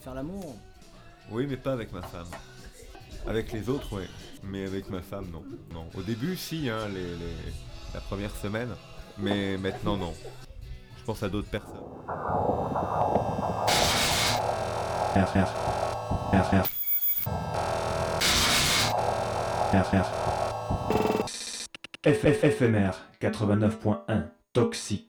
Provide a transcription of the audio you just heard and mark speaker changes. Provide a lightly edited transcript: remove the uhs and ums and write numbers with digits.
Speaker 1: faire l'amour.
Speaker 2: Oui, mais pas avec ma femme. Avec les autres, oui. Mais avec ma femme, non. Non. Au début, si, hein, la première semaine. Mais maintenant, non. Je pense à d'autres personnes.
Speaker 3: FFFMR 89.1 Toxique.